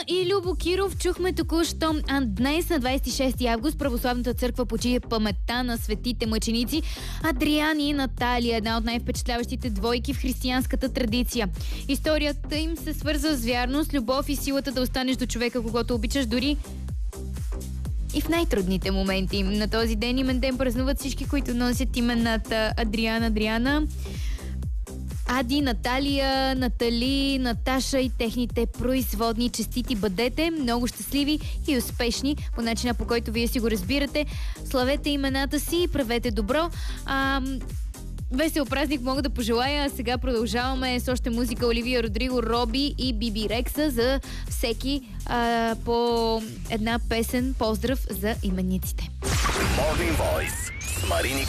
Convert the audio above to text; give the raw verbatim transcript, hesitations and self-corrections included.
и Любо Киров чухме току-що. А днес на двадесет и шести август Православната църква почие паметта на светите мъченици Адриан и Наталия, една от най-впечатляващите двойки в християнската традиция. Историята им се свързва с вярност, любов и силата да останеш до човека, когато обичаш, дори и в най-трудните моменти. На този ден имен ден празнуват всички, които носят имената Адриан, Адриана, Ади, Наталия, Натали, Наташа и техните производни. Честити бъдете, много щастливи и успешни по начина, по който вие си го разбирате. Славете имената си и правете добро. А, весел празник мога да пожелая. Сега продължаваме с още музика. Оливия Родриго, Роби и Биби Рекса. За всеки а, по една песен. Поздрав за имениците. Morning Voice с Марини